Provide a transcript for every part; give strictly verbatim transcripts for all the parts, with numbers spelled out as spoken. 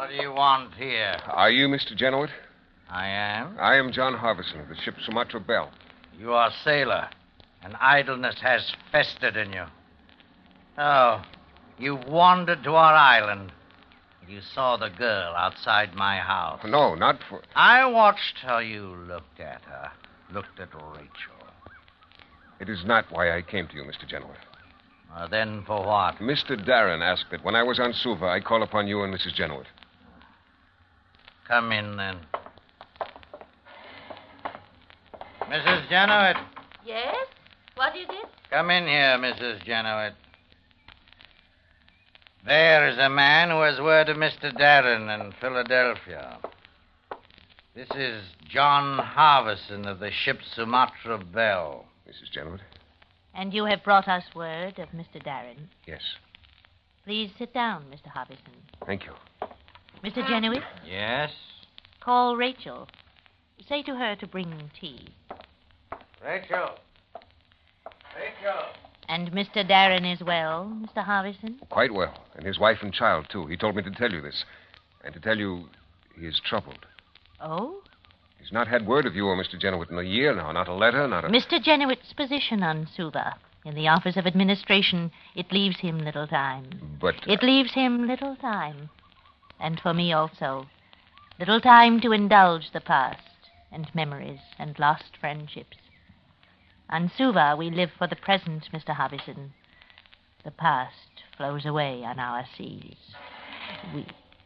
What do you want here? Are you Mister Genoett? I am. I am John Harbison of the ship Sumatra Belle. You are a sailor, and idleness has festered in you. Oh, you've wandered to our island. You saw the girl outside my house. No, not for... I watched how you looked at her. Looked at Rachel. It is not why I came to you, Mister Genoett. Uh, then for what? Mister Darren asked that when I was on Suva, I call upon you and Missus Genoett. Come in, then. Missus Genoett. Yes? What is it? Come in here, Missus Genoett. There is a man who has word of Mister Darren in Philadelphia. This is John Harbison of the ship Sumatra Belle. Missus Genoett? And you have brought us word of Mister Darren. Yes. Please sit down, Mister Harbison. Thank you. Mister Genoett? Yes? Call Rachel. Say to her to bring tea. Rachel. Rachel. And Mister Darren is well, Mister Harbison? Quite well. And his wife and child, too. He told me to tell you this. And to tell you he is troubled. Oh? He's not had word of you or Mister Genoett in a year now. Not a letter, not a... Mister Genoett's position on Suva. In the Office of Administration, it leaves him little time. But... It leaves him little time. And for me also. Little time to indulge the past and memories and lost friendships. On Suva, we live for the present, Mister Harbison. The past flows away on our seas. We...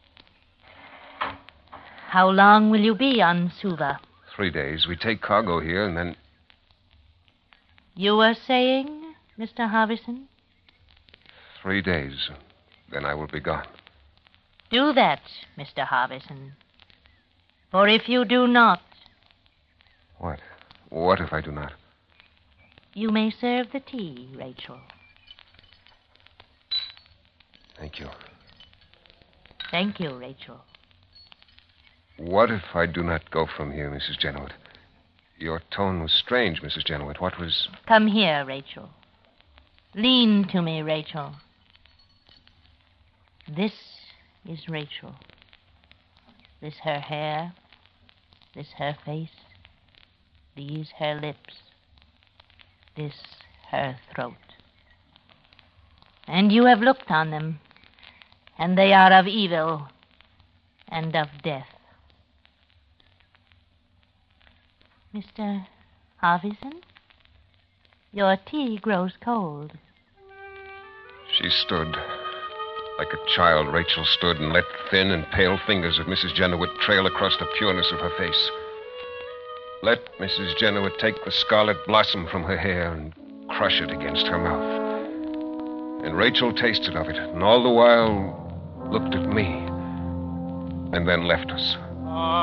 How long will you be on Suva? Three days. We take cargo here and then... You were saying, Mister Harbison? Three days. Then I will be gone. Do that, Mister Harbison. For if you do not... What? What if I do not? You may serve the tea, Rachel. Thank you. Thank you, Rachel. What if I do not go from here, Missus Genoett? Your tone was strange, Missus Genoett. What was... Come here, Rachel. Lean to me, Rachel. This is Rachel. This her hair. This her face. These her lips. This her throat. And you have looked on them, and they are of evil and of death. Mister Harbison, your tea grows cold. She stood. Like a child, Rachel stood and let thin and pale fingers of Missus Genoett trail across the pureness of her face. Let Missus Genoett take the scarlet blossom from her hair and crush it against her mouth. And Rachel tasted of it, and all the while looked at me, and then left us.